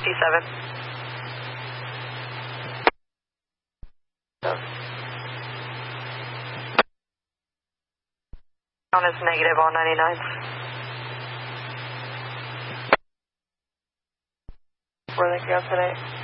57. Count is negative on 99. Where they go today?